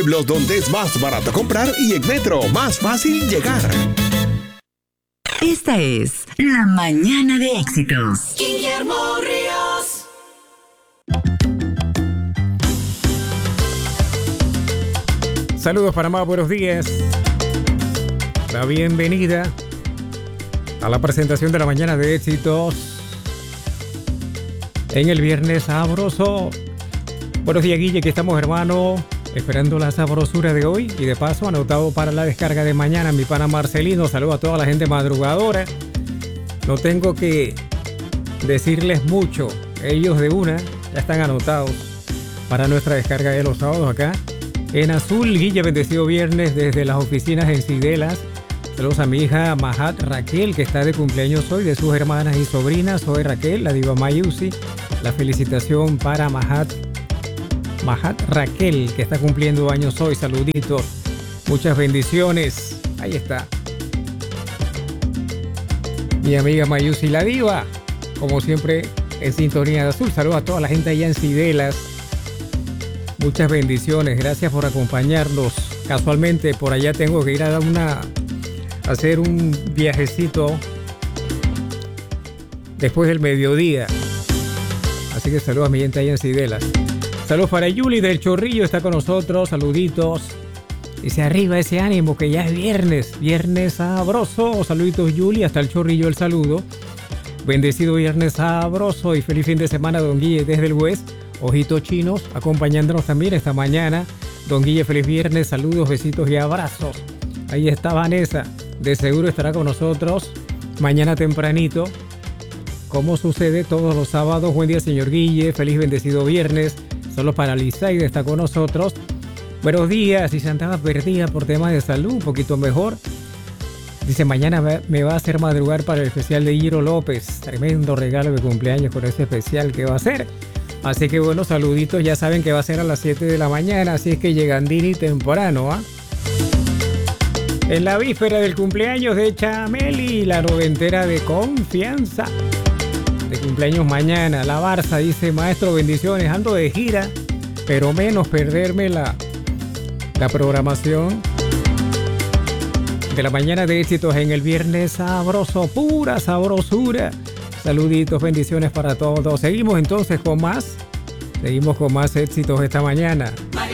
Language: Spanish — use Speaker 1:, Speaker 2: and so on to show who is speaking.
Speaker 1: Pueblos donde es más barato comprar y en Metro más fácil llegar.
Speaker 2: Esta es La Mañana de Éxitos.
Speaker 3: Guillermo Ríos.
Speaker 4: Saludos Panamá, buenos días. La bienvenida a la presentación de La Mañana de Éxitos en el viernes sabroso. Buenos días, Guille, que estamos, hermano, esperando la sabrosura de hoy y de paso anotado para la descarga de mañana mi pana Marcelino. Saludos a toda la gente madrugadora. No tengo que decirles mucho, ellos de una ya están anotados para nuestra descarga de los sábados acá en Azul. Guille, bendecido viernes desde las oficinas en Cidelas. Saludos a mi hija Mahat Raquel, que está de cumpleaños hoy, de sus hermanas y sobrinas. Soy Raquel, la diva Mayusi. La felicitación para Mahat Raquel, que está cumpliendo años hoy. Saluditos, muchas bendiciones. Ahí está mi amiga Mayusi, la diva, como siempre en sintonía de Azul. Saludos a toda la gente allá en Cidelas. Muchas bendiciones, gracias por acompañarnos. Casualmente por allá tengo que ir a hacer un viajecito después del mediodía, así que saludos a mi gente allá en Cidelas. Saludos para Yuli del Chorrillo, está con nosotros, saluditos. Dice arriba ese ánimo que ya es viernes sabroso. Saluditos Yuli, hasta el Chorrillo el saludo. Bendecido viernes sabroso y feliz fin de semana, don Guille desde el West. Ojitos chinos acompañándonos también esta mañana. Don Guille, feliz viernes, saludos, besitos y abrazos. Ahí está Vanessa, de seguro estará con nosotros mañana tempranito, como sucede todos los sábados. Buen día, señor Guille, feliz bendecido viernes. Solo para Lizaide está con nosotros. Buenos días, si se andaba perdida por temas de salud, un poquito mejor. Dice, mañana me va a hacer madrugar para el especial de Giro López. Tremendo regalo de cumpleaños con ese especial que va a hacer. Así que bueno, saluditos, ya saben que va a ser a las 7 de la mañana, así es que llegandini temprano, ¿ah? En la víspera del cumpleaños de Chameli, la noventera de confianza. De cumpleaños mañana, la Barça, dice, maestro, bendiciones, ando de gira, pero menos perderme la programación de La Mañana de Éxitos en el viernes sabroso, pura sabrosura. Saluditos, bendiciones para todos. Seguimos entonces con más éxitos esta mañana.